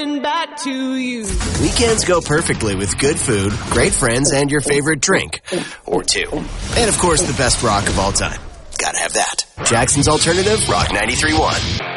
back to you. Weekends go perfectly with good food, great friends, and your favorite drink. Or two. And, of course, the best rock of all time. Gotta have that. Jackson's Alternative, Rock 93.1.